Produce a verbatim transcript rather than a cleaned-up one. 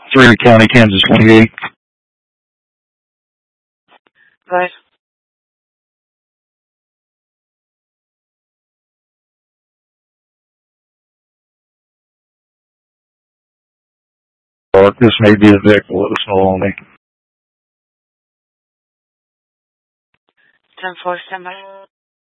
Three County, Kansas twenty-eight. Right. Well, this may be the vehicle. Let us know only. ten four, stand by.